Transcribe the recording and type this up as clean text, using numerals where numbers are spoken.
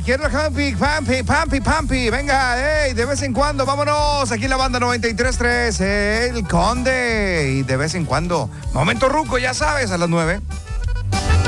quiero Pampi. Venga, de vez en cuando, vámonos. Aquí en la banda 93.3, El Conde. Y de vez en cuando, momento ruco, ya sabes, a las 9.